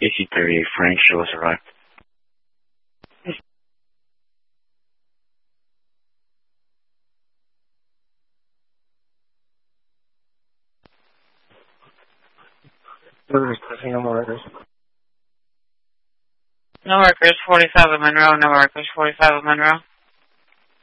AC-38 Frank, show us arrived. No more workers. No workers, 45 of Monroe. No workers, 45 of Monroe.